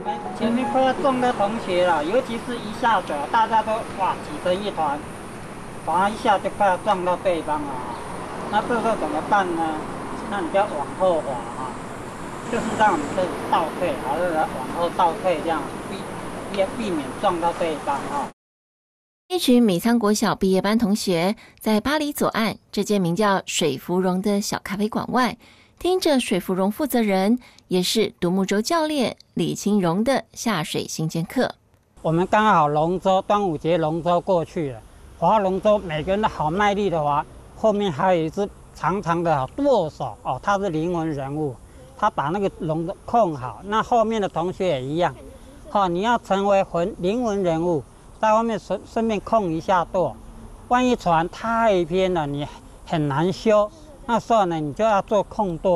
前面快要中的同学了，尤其是一下水，大家都哇挤成一团，划一下就快要撞到对方了。那这时候怎么办呢？那你就要往后滑啊，就是让你的倒退，还是往后倒退，这样避免撞到对方啊。 一群米仓国小毕业班同学在巴黎左岸这间名叫水芙蓉的小咖啡馆外，听着水芙蓉负责人也是独木舟教练李清荣的下水新鲜课。 我们刚好龙舟端午节龙舟过去了，划龙舟每个人都好卖力的划，后面还有一只长长的舵手哦，他是灵魂人物，他把那个龙舟控好。那后面的同学也一样，你要成为灵魂人物。在外面顺便控一下舵，万一船太偏了，你很难修，那时候呢，你就要做控舵。